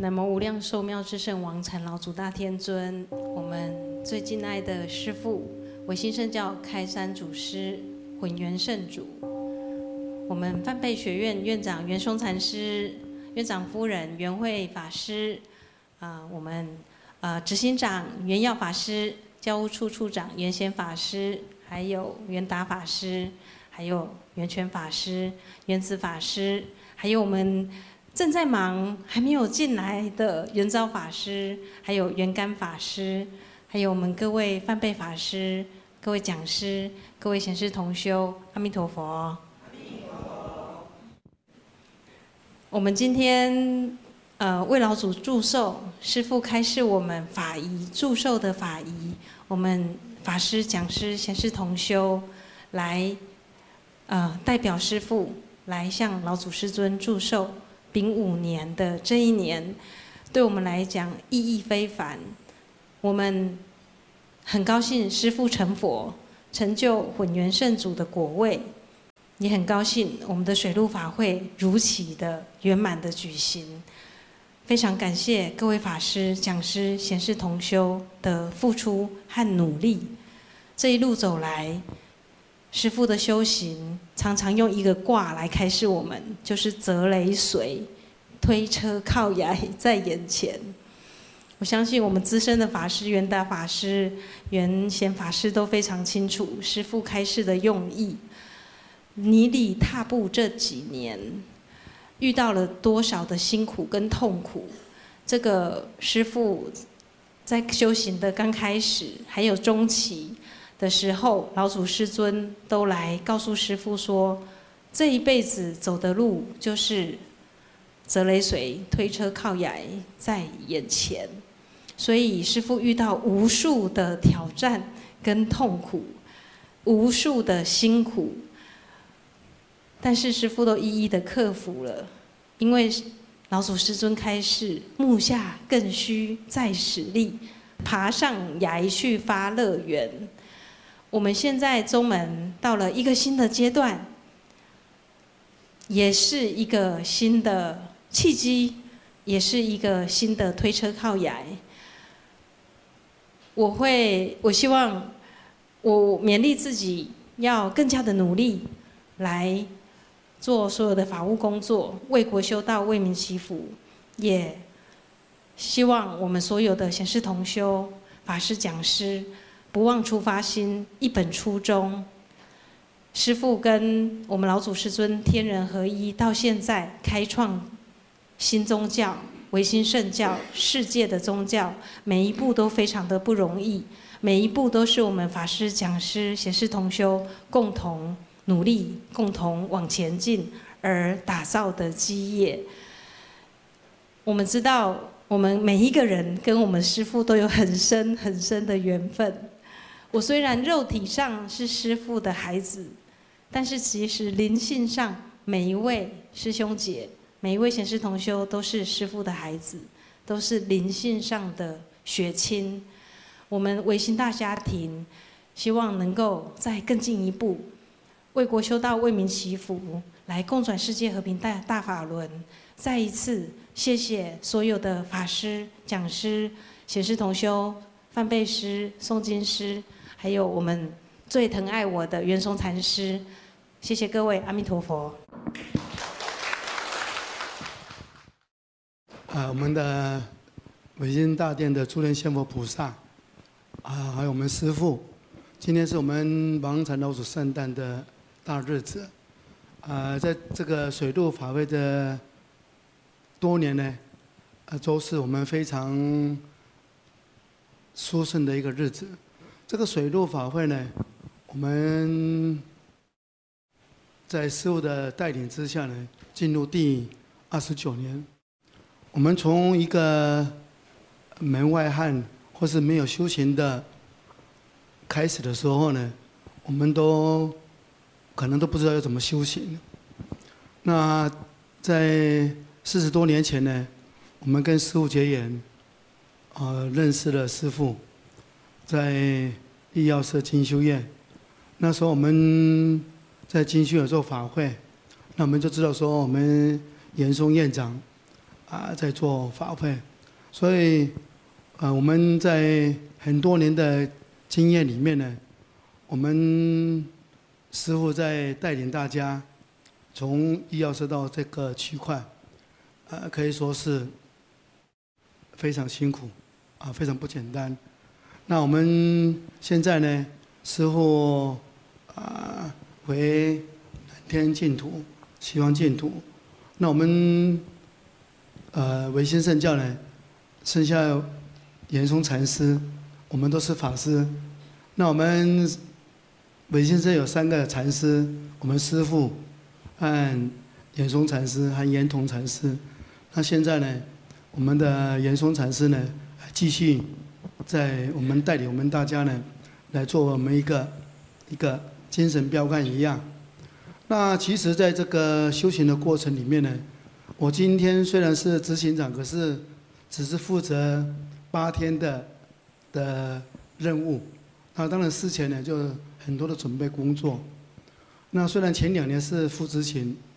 南无无量寿妙之圣王禅老祖大天尊，我们最敬爱的师父，唯心圣教开山祖师混元圣主，我们梵呗学院院长圆松禅师、院长夫人圆慧法师，我们执行长圆耀法师、教务处处长圆贤法师，还有圆达法师，还有圆全法师、圆子法师，还有我们正在忙还没有进来的圆昭法师，还有圆干法师，还有我们各位梵呗法师、各位讲师、各位贤士同修，阿弥陀佛。阿弥陀佛。我们今天为老祖祝寿，师父开示我们法仪祝寿的法仪，我们法师、讲师、贤士同修来代表师父来向老祖师尊祝寿。丙午年的这一年，对我们来讲意义非凡。我们很高兴师父成佛，成就混元圣主的果位，也很高兴我们的水陆法会如期的圆满的举行。非常感谢各位法师、讲师、贤士同修的付出和努力。这一路走来，师父的修行常常用一个卦来开示我们，就是泽雷水，推车靠崖在眼前。我相信我们资深的法师圆达法师、圆贤法师都非常清楚师父开示的用意。泥里踏步这几年，遇到了多少的辛苦跟痛苦？这个师父在修行的刚开始，还有中期的时候，老祖师尊都来告诉师父说，这一辈子走的路就是泽雷水，推车靠崖在眼前。所以师父遇到无数的挑战跟痛苦，无数的辛苦，但是师父都一一的克服了。因为老祖师尊开示，木下更须再使力，爬上崖去发乐园。我们现在宗门到了一个新的阶段，也是一个新的契机，也是一个新的推车靠崖。我希望我勉励自己要更加的努力，来做所有的法务工作，为国修道，为民祈福。也希望我们所有的贤士同修、法师、讲师，不忘初发心，一本初衷。师父跟我们老祖师尊天人合一，到现在开创新宗教、唯心圣教、世界的宗教，每一步都非常的不容易，每一步都是我们法师、讲师、贤士同修共同努力、共同往前进而打造的基业。我们知道，我们每一个人跟我们师父都有很深很深的缘分。我虽然肉体上是师父的孩子，但是其实灵性上，每一位师兄姐、每一位贤士同修都是师父的孩子，都是灵性上的血亲。我们唯心大家庭，希望能够再更进一步，为国修道，为民祈福，来共转世界和平大法轮。再一次谢谢所有的法师、讲师、贤士同修、梵呗师、诵经师，还有我们最疼爱我的圆松禅师。谢谢各位，阿弥陀佛。 我们的唯心大殿的诸天仙佛菩萨，还有我们师父，今天是我们王禅老祖圣诞的大日子。在这个水陆法会的多年呢，都是我们非常殊胜的一个日子。这个水陆法会呢，我们在师父的带领之下呢，进入第29年。我们从一个门外汉或是没有修行的开始的时候呢，我们都可能都不知道要怎么修行。那在40多年前呢，我们跟师父结缘，认识了师父，在义药社精修院。那时候我们在精修有做法会，那我们就知道说，我们圆松院长在做法会，所以我们在很多年的经验里面呢，我们师父在带领大家从医药社到这个区块，可以说是非常辛苦，非常不简单。那我们现在呢，师父回南天净土、西方净土，那我们维新圣教呢，剩下严嵩禅师，我们都是法师。那我们维新圣有3个禅师，我们师父和严嵩禅师和严同禅师。那现在呢，我们的严嵩禅师呢，继续在我们带领我们大家呢，来做我们一个精神标杆一样。那其实在这个修行的过程里面呢，我今天虽然是执行长，可是只是负责8天的任务。那当然事前呢就很多的准备工作。那虽然前2年是副执行，